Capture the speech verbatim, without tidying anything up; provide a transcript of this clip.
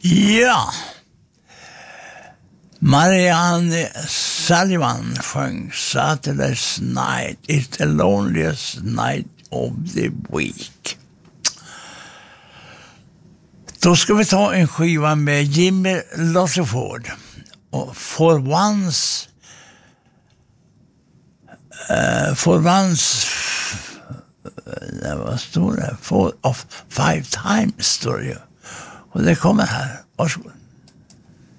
Ja. Marianne Sullivan sjöng Saturday's Night is the loneliest night of the week. Då ska vi ta en skiva med Jimmy Rutherford. Och For Once uh, For Once det var stor det. Four of Five Times står det ju. Och det kommer här. Varsågod.